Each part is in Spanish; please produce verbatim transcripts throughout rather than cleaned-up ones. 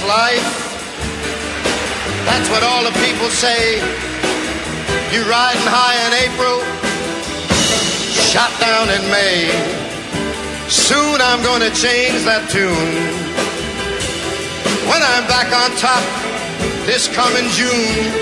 life. That's what all the people say. You riding high in April, shot down in May. Soon I'm gonna change that tune. When I'm back on top this coming June.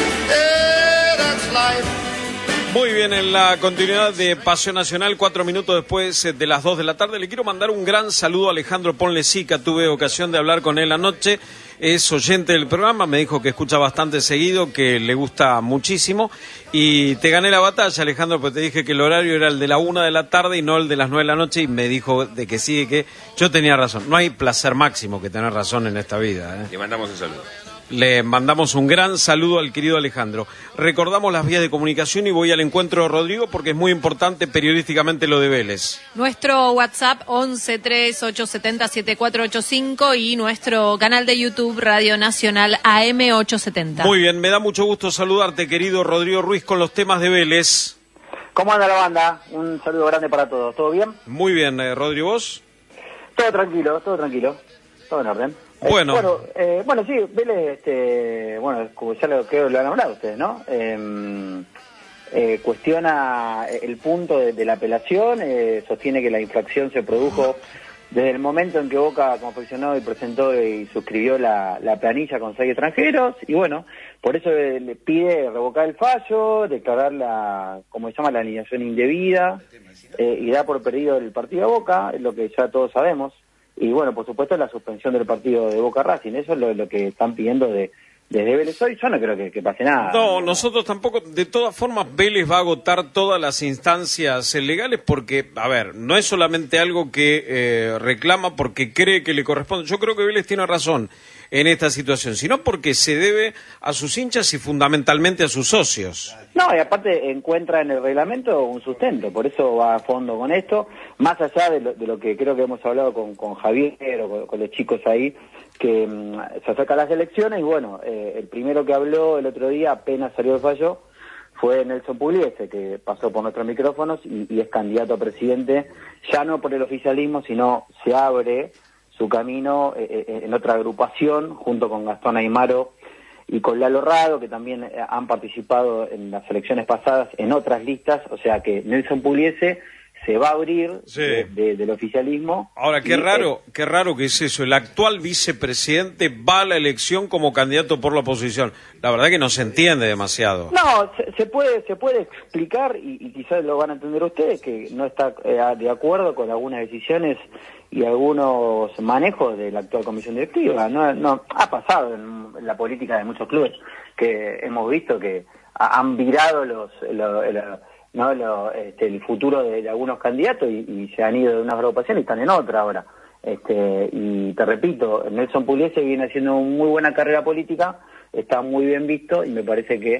Yeah, that's life. Muy bien, en la continuidad de Pasión Nacional, cuatro minutos después de las dos de la tarde, le quiero mandar un gran saludo a Alejandro Ponlecica. Tuve ocasión de hablar con él anoche, es oyente del programa, me dijo que escucha bastante seguido, que le gusta muchísimo, y te gané la batalla, Alejandro, porque te dije que el horario era el de la una de la tarde y no el de las nueve de la noche, y me dijo de que sí, que yo tenía razón. No hay placer máximo que tener razón en esta vida, ¿eh? Le mandamos un saludo. Le mandamos un gran saludo al querido Alejandro. Recordamos las vías de comunicación y voy al encuentro de Rodrigo porque es muy importante periodísticamente lo de Vélez. Nuestro WhatsApp once tres ocho siete cero siete cuatro ocho cinco y nuestro canal de YouTube Radio Nacional A M ochocientos setenta. Muy bien, me da mucho gusto saludarte, querido Rodrigo Ruiz, con los temas de Vélez. ¿Cómo anda la banda? Un saludo grande para todos. ¿Todo bien? Muy bien, eh, Rodrigo, ¿vos? Todo tranquilo, todo tranquilo. Todo en orden. Bueno, eh, bueno, eh, bueno, sí, Vélez, este, bueno, como ya lo creo lo han hablado ustedes, ¿no? Eh, eh, cuestiona el punto de, de la apelación, eh, sostiene que la infracción se produjo desde el momento en que Boca confeccionó y presentó y suscribió la, la planilla con seis extranjeros, y bueno, por eso le, le pide revocar el fallo, declarar la, como se llama, la alineación indebida, eh, y da por perdido el partido de Boca, es lo que ya todos sabemos. Y bueno, por supuesto, la suspensión del partido de Boca Racing. Eso es lo, lo que están pidiendo de, desde Vélez hoy. Yo no creo que, que pase nada. No, nosotros tampoco. De todas formas, Vélez va a agotar todas las instancias legales porque, a ver, no es solamente algo que eh, reclama porque cree que le corresponde. Yo creo que Vélez tiene razón en esta situación, sino porque se debe a sus hinchas y fundamentalmente a sus socios. No, y aparte encuentra en el reglamento un sustento, por eso va a fondo con esto, más allá de lo, de lo que creo que hemos hablado con, con Javier o con, con los chicos ahí, que um, se acercan las elecciones y bueno, eh, el primero que habló el otro día, apenas salió el fallo, fue Nelson Pugliese, que pasó por nuestros micrófonos y, y es candidato a presidente, ya no por el oficialismo, sino se abre su camino eh, en otra agrupación, junto con Gastón Aymaro y con Lalo Rado, que también eh, han participado en las elecciones pasadas en otras listas, o sea que Nelson Pugliese se va a abrir sí. de, de, del oficialismo. Ahora, qué y, raro, eh, qué raro que es eso. El actual vicepresidente va a la elección como candidato por la oposición. La verdad que no se entiende demasiado. No, se, se puede se puede explicar, y, y quizás lo van a entender ustedes, que no está eh, de acuerdo con algunas decisiones y algunos manejos de la actual comisión directiva. No, no ha pasado en, en la política de muchos clubes que hemos visto que ha, han virado los... los, los no lo, este, el futuro de, de algunos candidatos y, y se han ido de una agrupación y están en otra ahora. Este, y te repito, Nelson Pugliese viene haciendo una muy buena carrera política, está muy bien visto y me parece que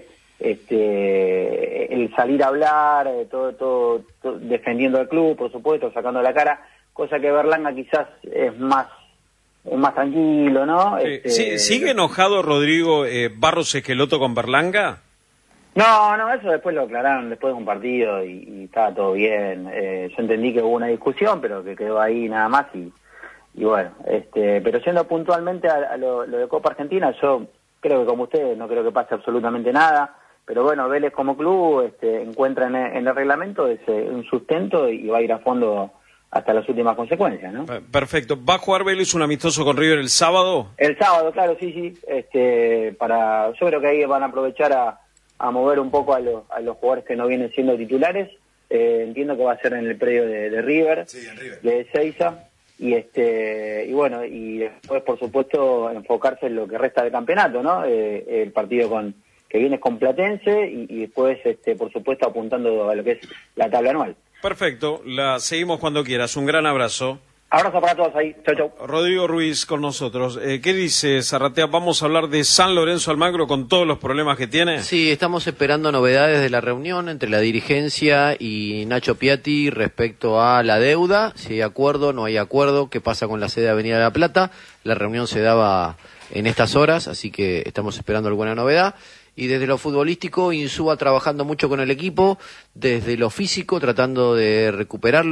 este, el salir a hablar, todo, todo, todo defendiendo al club, por supuesto, sacando la cara, cosa que Berlanga quizás es más es más tranquilo, ¿no? Sí. Este, ¿Sí, ¿Sigue enojado Rodrigo eh, Barros Esqueloto con Berlanga? No, no, eso después lo aclararon después de un partido y, y estaba todo bien. Eh, yo entendí que hubo una discusión, pero que quedó ahí nada más y, y bueno, este, pero yendo puntualmente a, a lo, lo de Copa Argentina, yo creo que como ustedes no creo que pase absolutamente nada, pero bueno, Vélez como club este, encuentra en el, en el reglamento ese, un sustento y va a ir a fondo hasta las últimas consecuencias, ¿no? Perfecto. ¿Va a jugar Vélez un amistoso con River el sábado? El sábado, claro, sí, sí. Este, para, yo creo que ahí van a aprovechar a a mover un poco a los, a los jugadores que no vienen siendo titulares. Eh, entiendo que va a ser en el predio de, de River, sí, en River, de Ezeiza, y este y bueno, y después por supuesto enfocarse en lo que resta del campeonato, ¿no? Eh, el partido con que viene con Platense y, y después este por supuesto apuntando a lo que es la tabla anual. Perfecto, la seguimos cuando quieras. Un gran abrazo. Abrazo para todos ahí. Chau, chau. Rodrigo Ruiz con nosotros. Eh, ¿Qué dice Zarratea? ¿Vamos a hablar de San Lorenzo Almagro con todos los problemas que tiene? Sí, estamos esperando novedades de la reunión entre la dirigencia y Nacho Piatti respecto a la deuda. Si hay acuerdo, no hay acuerdo. ¿Qué pasa con la sede de Avenida de la Plata? La reunión se daba en estas horas, así que estamos esperando alguna novedad. Y desde lo futbolístico, Insúa trabajando mucho con el equipo, desde lo físico, tratando de recuperarlos.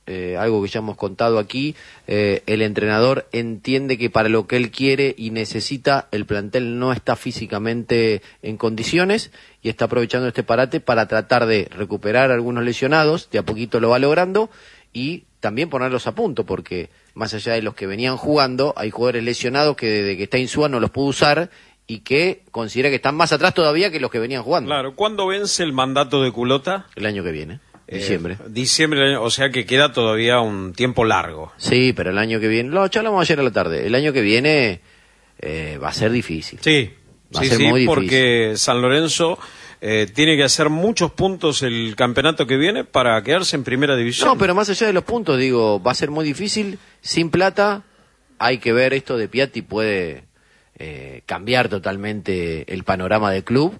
eh, algo que ya hemos contado aquí, eh, el entrenador entiende que para lo que él quiere y necesita, el plantel no está físicamente en condiciones y está aprovechando este parate para tratar de recuperar a algunos lesionados, de a poquito lo va logrando, y también ponerlos a punto, porque más allá de los que venían jugando, hay jugadores lesionados que desde que está Insúa no los pudo usar y que considera que están más atrás todavía que los que venían jugando. Claro, ¿cuándo vence el mandato de Culota? El año que viene, diciembre. Eh, diciembre, o sea que queda todavía un tiempo largo. Sí, pero el año que viene, lo charlamos ayer a la tarde, el año que viene eh, va a ser difícil. Sí, va sí, a ser sí, muy difícil. porque San Lorenzo eh, tiene que hacer muchos puntos el campeonato que viene para quedarse en primera división. No, pero más allá de los puntos, digo, va a ser muy difícil, sin plata, hay que ver esto de Piatti, puede eh, cambiar totalmente el panorama del club,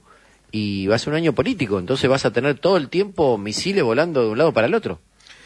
y va a ser un año político, entonces vas a tener todo el tiempo misiles volando de un lado para el otro.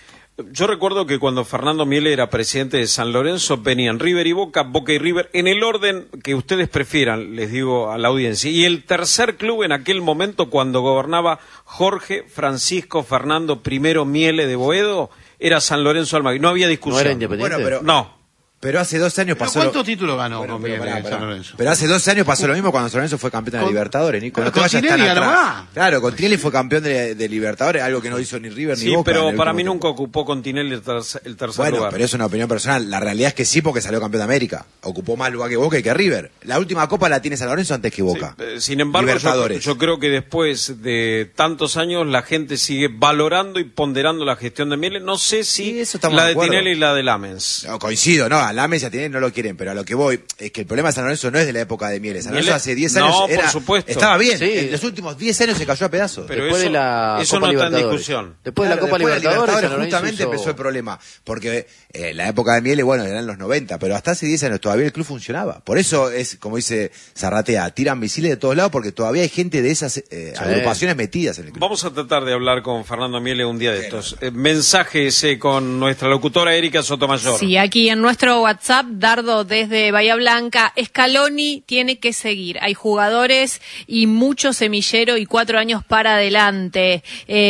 Yo recuerdo que cuando Fernando Miele era presidente de San Lorenzo venían River y Boca, Boca y River, en el orden que ustedes prefieran, les digo a la audiencia. Y el tercer club en aquel momento, cuando gobernaba Jorge Francisco Fernando I Miele de Boedo, era San Lorenzo Almagro. No había discusión. ¿No era Independiente? Bueno, pero- No. Pero hace dos años ¿Pero pasó... ¿Cuántos lo... títulos ganó Bueno, con pero, Miguel pará, en pará. San Lorenzo? Pero hace dos años pasó lo mismo cuando San Lorenzo fue campeón de la Con- Libertadores, Nico. pero No te con vayas Tinelli tan ganó atrás. más. Claro, con Tinelli fue campeón de, de Libertadores, algo que no hizo ni River ni Sí, Boca. en pero el para último mí tiempo. nunca ocupó con Tinelli el, tercer- el tercer Bueno, lugar. pero es una opinión personal. La realidad es que sí, porque salió campeón de América. Ocupó más lugar que Boca y que River. La última copa la tiene San Lorenzo antes que Boca. Sí, eh, sin embargo, yo, Libertadores. yo creo que después de tantos años la gente sigue valorando y ponderando la gestión de Miele. No sé si Sí, eso estamos la de de acuerdo. Tinelli y la de Lamens. No, coincido, no, a Lames y a Tinelli no lo quieren, pero a lo que voy es que el problema de San Lorenzo no es de la época de Miele. San Lorenzo Miele- hace diez No, años por era, supuesto. estaba bien. Sí. En los últimos diez años se cayó a pedazos. Pero Después eso- de la eso Copa no está en Libertadores. discusión. Después de la Claro, Copa después de Libertadores, San Lorenzo justamente hizo- empezó el problema, porque eh, la época de Miele, bueno, eran los noventa, pero hasta hace diez años todavía el club funcionaba. Por eso es, como dice Zarratea, tiran misiles de todos lados porque todavía hay gente de esas eh, Sí. agrupaciones metidas en el club. Vamos a tratar de hablar con Fernando Miele un día de estos. Eh, mensajes eh, con nuestra locutora Erika Sotomayor. Sí, aquí en nuestro WhatsApp, Dardo desde Bahía Blanca, Scaloni tiene que seguir. Hay jugadores y mucho semillero y cuatro años para adelante.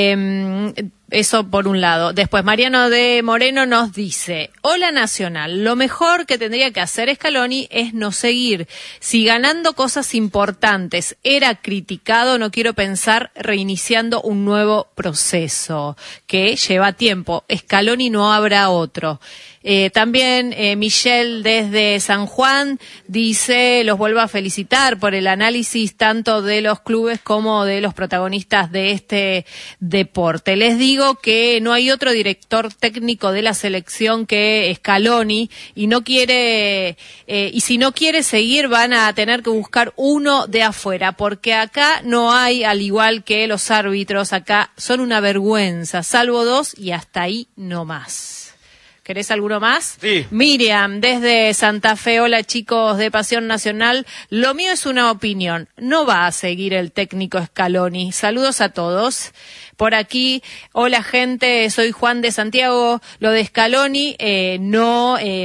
Eh, Eso por un lado. Después, Mariano de Moreno nos dice, hola Nacional, lo mejor que tendría que hacer Scaloni es no seguir. Si ganando cosas importantes era criticado, no quiero pensar reiniciando un nuevo proceso que lleva tiempo. Scaloni no habrá otro. Eh, también eh, Michelle desde San Juan dice, los vuelvo a felicitar por el análisis tanto de los clubes como de los protagonistas de este deporte. Les digo que no hay otro director técnico de la selección que Scaloni y no quiere eh, y si no quiere seguir van a tener que buscar uno de afuera porque acá no hay, al igual que los árbitros, acá son una vergüenza, salvo dos y hasta ahí no más. ¿Querés alguno más? Sí. Miriam, desde Santa Fe, hola chicos de Pasión Nacional. Lo mío es una opinión. No va a seguir el técnico Scaloni. Saludos a todos. Por aquí, hola gente, soy Juan de Santiago. Lo de Scaloni, eh, no, eh,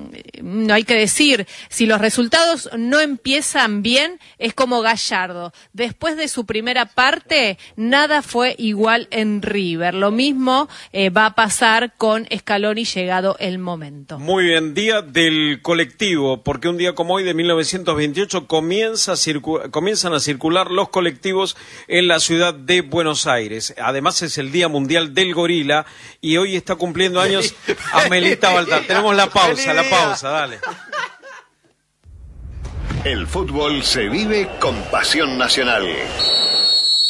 no hay que decir. Si los resultados no empiezan bien, es como Gallardo. Después de su primera parte, nada fue igual en River. Lo mismo eh, va a pasar con Scaloni llegado el momento. Muy bien, día del colectivo, porque un día como hoy de mil novecientos veintiocho comienza a circu- comienzan a circular los colectivos en la ciudad de Buenos Aires. Además es el Día Mundial del Gorila y hoy está cumpliendo años Amelita Baltar. Tenemos la pausa, la pausa, dale. El fútbol se vive con Pasión Nacional.